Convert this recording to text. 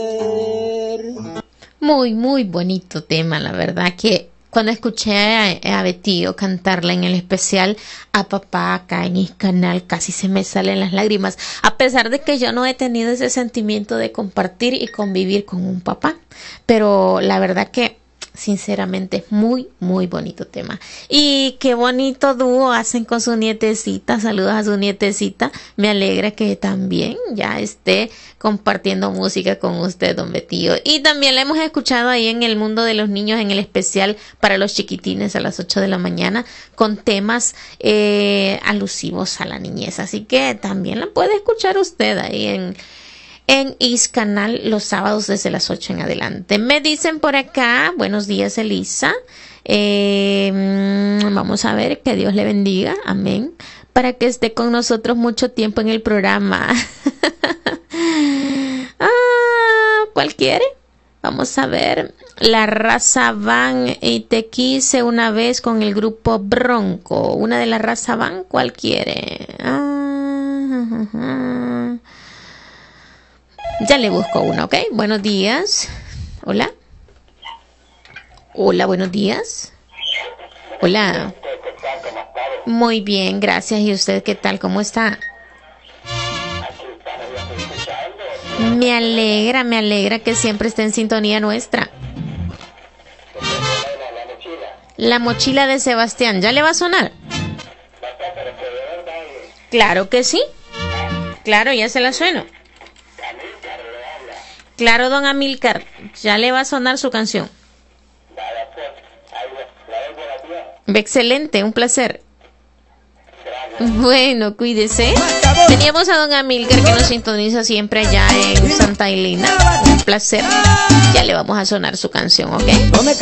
Muy, muy bonito tema, la verdad que cuando escuché a Betío cantarla en el especial a papá acá en el canal, casi se me salen las lágrimas, a pesar de que yo no he tenido ese sentimiento de compartir y convivir con un papá, pero la verdad que sinceramente muy, muy bonito tema. Y qué bonito dúo hacen con su nietecita. Saludos a su nietecita. Me alegra que también ya esté compartiendo música con usted, don Betío. Y también la hemos escuchado ahí en el mundo de los niños, en el especial para los chiquitines a las 8 de la mañana, con temas alusivos a la niñez. Así que también la puede escuchar usted ahí en Is Canal los sábados desde las 8 en adelante. Me dicen por acá, buenos días Elisa, vamos a ver, que Dios le bendiga, amén, para que esté con nosotros mucho tiempo en el programa. ¿Cuál quiere? Vamos a ver, La Raza Van y Te Quise una vez con el grupo Bronco, una de La Raza Van, ¿cuál quiere? Ya le busco uno, ¿ok? Buenos días. Hola. Hola, buenos días. Hola. Muy bien, gracias. ¿Y usted qué tal? ¿Cómo está? Me alegra que siempre esté en sintonía nuestra. La mochila de Sebastián, ¿ya le va a sonar? Claro que sí. Claro, ya se la sueno. Claro, don Amílcar, ya le va a sonar su canción. Excelente, un placer. Bueno, cuídese. Teníamos a don Amílcar que nos sintoniza siempre allá en Santa Elena. Un placer. Ya le vamos a sonar su canción, ¿ok?